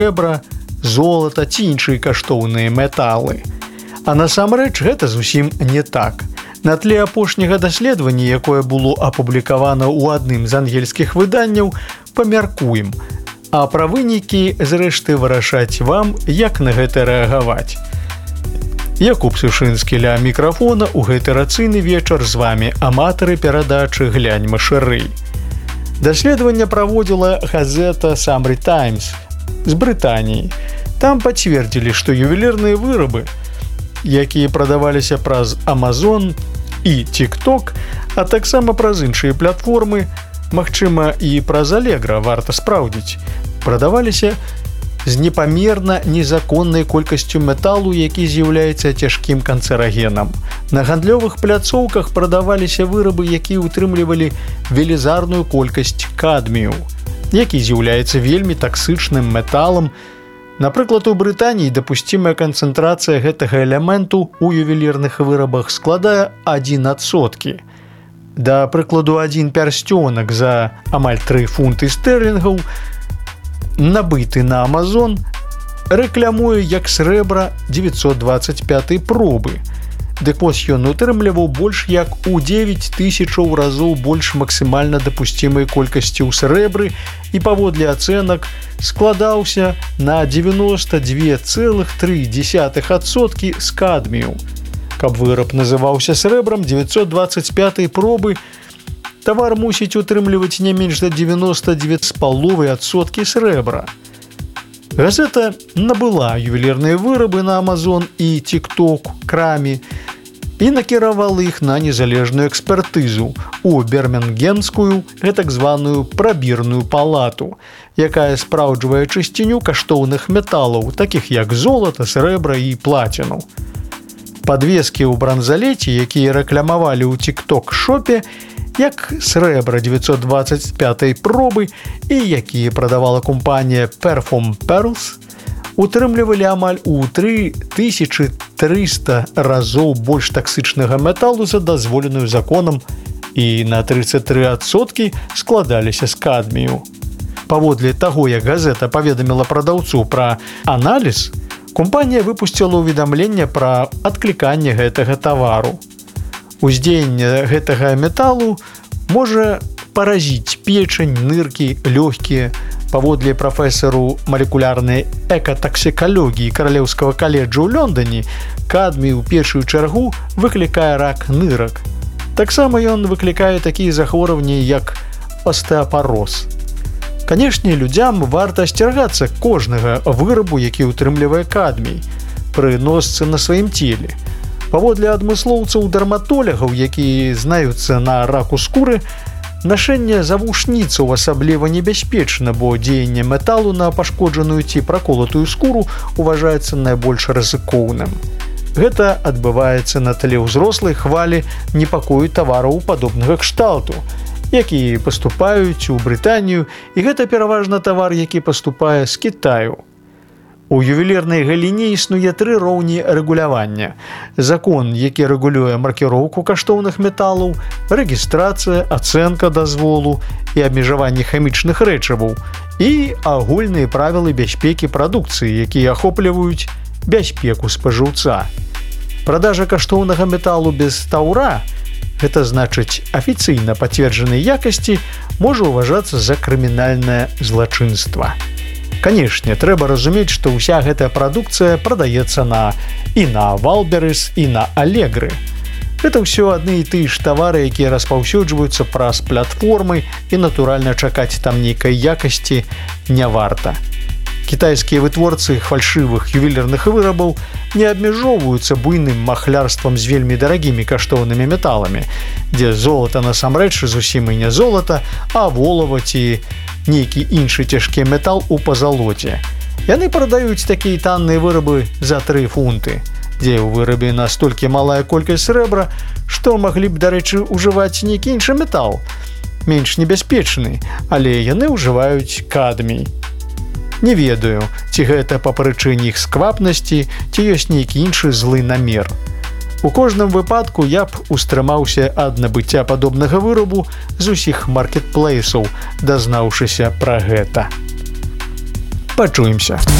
срэбра, золата ці іншыя каштоўныя металы. А насамрэч гэта зусім не так. На тле апошняга даследавання, якое было апублікавана ў адным з ангельскіх выданняў, памяркуем, а пра вынікі, зрэшты, вырашаць вам, як на гэта рэагаваць. Якуб Сушынскі ля мікрафона ў гэты рацыйны вечар з вамі аматары перадачы «Гляньма шырэй». Даследаванне праводзіла газета «Самры Таймс» з Брытаніі. Там пацвердзілі, што ювелірныя вырабы, якія прадаваліся праз Amazon і TikTok, а таксама праз іншыя платформы, магчыма, і праз Allegro, варта спраўдзіць, прадаваліся з непамерна незаконнай колькасцю металу, які з'яўляецца цяжкім канцэрагенам. На гандлёвых пляцоўках прадаваліся вырабы, якія ўтрымлівалі велізарную колькасць кадмію, які з'яўляецца вельмі таксычным металам. Напрыклад, у Брытаніі дапусцімая канцэнтрацыя гэтага элементу ў ювелірных вырабах складае 1%. Да прыкладу, один пярсцёнак за амаль 3 фунты стэрлінгаў, набыты на Amazon, рэклямуе як срэбра 925 пробы. Дык вось ён утрымліваў больш як у 9000 разоў больш максімальна дапусцімай колькасці ў срэбры і паводле ацэнак складаўся на 92,3% з кадмію. Каб выраб называўся срэбрам 925 пробы, тавар мусіць утрымліваць не менш за 99,5% срэбра. Газета набыла ювелірныя вырабы на Amazon і TikTok краме і накіравала іх на незалежную экспертызу у Бірмінгемскую, гэтак званую прабірную палату, якая спраўджвае чысціню каштоўных металаў, такіх як золата, срэбра і плаціну. Падвескі ў бранзалеце, якія рэкламавалі ў TikTok-шопе, як срэбра 925 пробы і якія прадавала кампанія Perfume Pearls, утрымлівалі амаль у 3300 разоў больш таксычнага металу за дазволеную законам і на 33% складаліся з кадмію. Паводле таго, як газета паведаміла прадаўцу пра аналіз, кампанія выпусціла ўведамленне пра адкліканне гэтага тавару. Уздзеянне гэтага металу можа паразіць печань, ныркі, лёгкія. Паводле прафесару малекулярнай экатаксікалогіі Каралеўскага каледжа ў Лондоне, кадмій у першую чаргу выклікае рак нырак. Таксама ён выклікае такія захворванні, як остеапароз. Канешне, людзям варта асцерагацца кожнага вырабу, які ўтрымлівае кадмій, пры носцы на сваім целе. Паводле адмыслоўцаў-дэрматолягаў, якія знаюцца на раку скуры, нашэнне завушніцаў асабліва небяспечна, бо дзеянне металу на пашкоджаную ці праколатую скуру ўважаецца найбольш рызыкоўным. Гэта адбываецца на тле ўзрослай хвалі непакою тавараў падобнага кшталту, якія паступаюць у Брытанію, і гэта пераважна тавар, які паступае з Кітаю. У ювелірнай галіне існуе 3 роўні рэгулявання. Закон, які рэгулюе маркіроўку каштоўных металаў, рэгістрацыя, ацэнка дазволу і абмежаванне хімічных рэчываў і агульныя правілы бяспекі прадукцыі, якія ахопліваюць бяспеку спажыўца. Прадажа каштоўнага металу без таўра, гэта значыць афіцыйна пацверджанай якасці, можа ўважацца за крымінальнае злачынства. Канешне, трэба разумець, што ўся гэтая прадукцыя прадаецца і на Валберес, і на Allegro. Гэта ўсё адны і тыя ж тавары, якія распаўсюджваюцца праз платформы, і, натуральна, чакаць там нейкай якасці не варта. Кітайскія вытворцы фальшывых ювелірных вырабаў не абмяжоўваюцца буйным махлярствам з вельмі дарагімі каштоўнымі металамі, дзе золата насамрэч зусім і не золата, а волава ці нейкі іншы цяжкі метал у пазалоце. Яны прадаюць такія танныя вырабы за 3 фунты, дзе ў вырабе настолькі малая колькасць срэбра, што маглі б, дарэчы, ужываць нейкі іншы метал, менш небяспечны, але яны ўжываюць кадмій. Не ведаю, ці гэта па прычыне іх сквапнасці, ці ёсць нейкі іншы злы намер. У кожным выпадку я б устрымаўся ад набыцця падобнага вырабу з усіх маркетплейсаў, дазнаўшыся пра гэта. Пачуемся.